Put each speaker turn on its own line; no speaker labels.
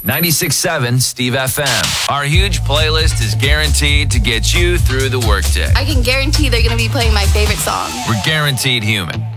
96.7 Steve FM. Our huge playlist is guaranteed to get you through the workday.
I can guarantee they're going to be playing my favorite song.
We're guaranteed human.